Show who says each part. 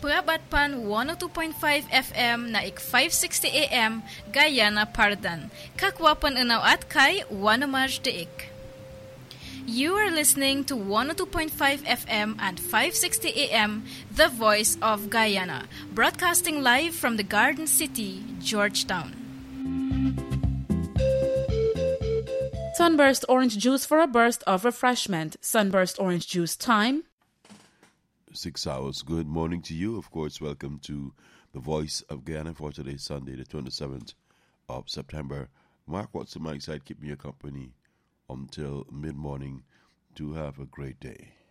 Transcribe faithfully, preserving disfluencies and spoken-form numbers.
Speaker 1: Purabatpan one oh two point five F M na ik five sixty A M Guyana Pardan. Kakwapan unaw at kay Wanamaj deik. You are listening to one oh two point five F M and five sixty A M, The Voice of Guyana, broadcasting live from the Garden City, Georgetown.
Speaker 2: Sunburst orange juice for a burst of refreshment. Sunburst orange juice time.
Speaker 3: Six hours. Good morning to you. Of course, welcome to The Voice of Guyana for today, Sunday, the twenty-seventh of September. Mark Watson, my side, keep me your company until mid-morning. Do have a great day.